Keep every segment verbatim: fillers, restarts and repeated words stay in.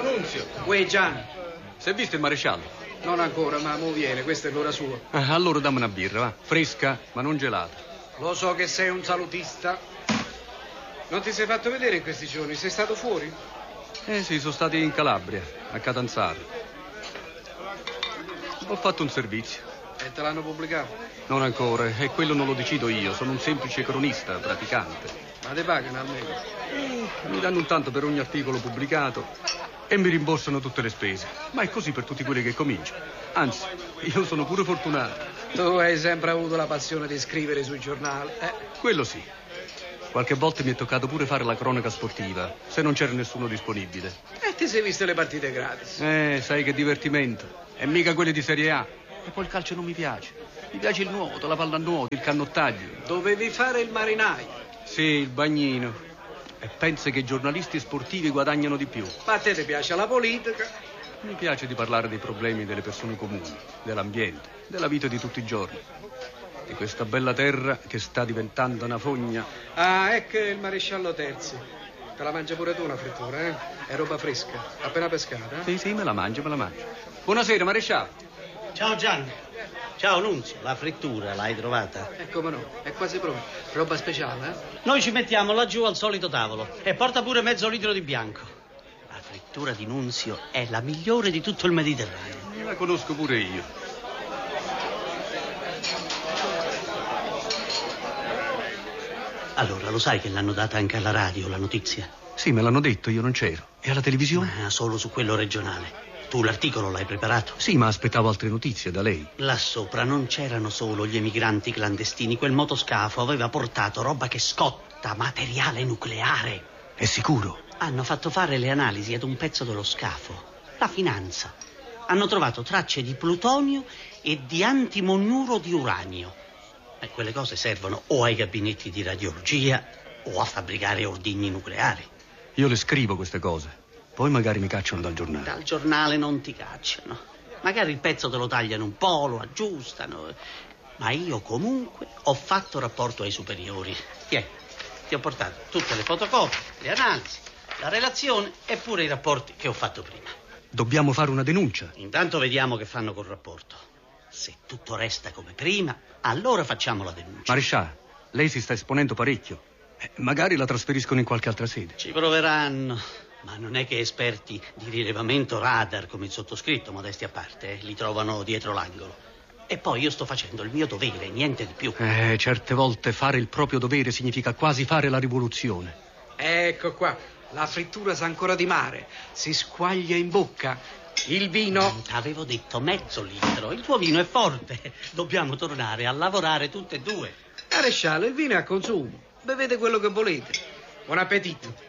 Ciao, Nunzio. Uè, Gian. Si è visto il maresciallo? Non ancora, ma mo viene, questa è l'ora sua. Eh, allora dammi una birra, va. Fresca, ma non gelata. Lo so che sei un salutista. Non ti sei fatto vedere in questi giorni? Sei stato fuori? Eh sì, sono stati in Calabria, a Catanzaro. Ho fatto un servizio. E te l'hanno pubblicato? Non ancora, e quello non lo decido io. Sono un semplice cronista, praticante. Ma te pagano almeno? Eh, mi danno un tanto per ogni articolo pubblicato e mi rimborsano tutte le spese. Ma è così per tutti quelli che cominciano. Anzi, io sono pure fortunato. Tu hai sempre avuto la passione di scrivere sui giornali, eh? Quello sì. Qualche volta mi è toccato pure fare la cronaca sportiva, se non c'era nessuno disponibile. E ti sei viste le partite gratis? Eh, sai che divertimento. E mica quelle di Serie A. E poi il calcio non mi piace. Mi piace il nuoto, la pallanuoto, il cannottaggio. Dovevi fare il marinaio. Sì, il bagnino. E pensa che i giornalisti sportivi guadagnano di più. Ma a te ti piace la politica? Mi piace di parlare dei problemi delle persone comuni, dell'ambiente, della vita di tutti i giorni. Di questa bella terra che sta diventando una fogna. Ah, ecco il maresciallo Terzi. Te la mangia pure tu una frittura, eh? È roba fresca, appena pescata, eh? Sì, sì, me la mangio, me la mangio. Buonasera, maresciallo. Ciao Gianni. Ciao Nunzio, la frittura l'hai trovata? E come no, è quasi pronta. Roba speciale, eh? Noi ci mettiamo laggiù al solito tavolo e porta pure mezzo litro di bianco. La frittura di Nunzio è la migliore di tutto il Mediterraneo. La conosco pure io. Allora, lo sai che l'hanno data anche alla radio, la notizia? Sì, me l'hanno detto, io non c'ero. E alla televisione? Ma solo su quello regionale. Tu l'articolo l'hai preparato? Sì, ma aspettavo altre notizie da lei. Là sopra non c'erano solo gli emigranti clandestini. Quel motoscafo aveva portato roba che scotta, materiale nucleare. È sicuro? Hanno fatto fare le analisi ad un pezzo dello scafo. La finanza. Hanno trovato tracce di plutonio e di antimoniuro di uranio. E quelle cose servono o ai gabinetti di radiologia o a fabbricare ordigni nucleari. Io le scrivo queste cose. Poi magari mi cacciano dal giornale. Dal giornale non ti cacciano. Magari il pezzo te lo tagliano un po', lo aggiustano. Ma io comunque ho fatto rapporto ai superiori. Tieni, ti ho portato tutte le fotocopie, le analisi, la relazione e pure i rapporti che ho fatto prima. Dobbiamo fare una denuncia. Intanto vediamo che fanno col rapporto. Se tutto resta come prima, allora facciamo la denuncia. Maresciallo, lei si sta esponendo parecchio. Eh, magari la trasferiscono in qualche altra sede. Ci proveranno. Ma non è che esperti di rilevamento radar come il sottoscritto, modesti a parte, eh, li trovano dietro l'angolo. E poi io sto facendo il mio dovere, niente di più. Eh, certe volte fare il proprio dovere significa quasi fare la rivoluzione. Ecco qua, la frittura sa ancora di mare. Si squaglia in bocca. Il vino... T'avevo detto mezzo litro, il tuo vino è forte. Dobbiamo tornare a lavorare tutte e due. Maresciallo, il vino è a consumo. Bevete quello che volete. Buon appetito.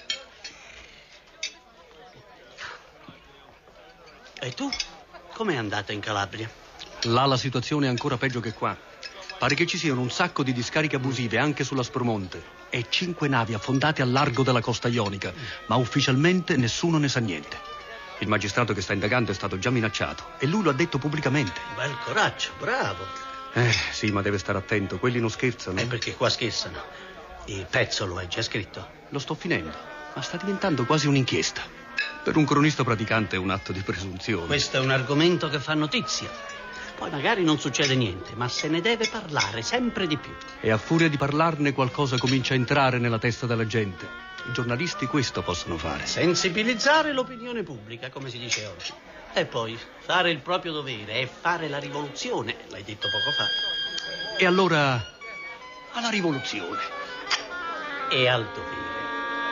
E tu? Com'è andata in Calabria? Là la situazione è ancora peggio che qua. Pare che ci siano un sacco di discariche abusive anche sull'Aspromonte e cinque navi affondate al largo della costa ionica, ma ufficialmente nessuno ne sa niente. Il magistrato che sta indagando è stato già minacciato e lui lo ha detto pubblicamente. Bel coraggio, bravo. Eh, sì, ma deve stare attento, quelli non scherzano. È perché qua scherzano. Il pezzo lo hai già scritto? Lo sto finendo, ma sta diventando quasi un'inchiesta. Per un cronista praticante è un atto di presunzione. Questo è un argomento che fa notizia. Poi magari non succede niente, ma se ne deve parlare sempre di più. E a furia di parlarne qualcosa comincia a entrare nella testa della gente. I giornalisti questo possono fare. Sensibilizzare l'opinione pubblica, come si dice oggi. E poi fare il proprio dovere e fare la rivoluzione, l'hai detto poco fa. E allora alla rivoluzione. E al dovere.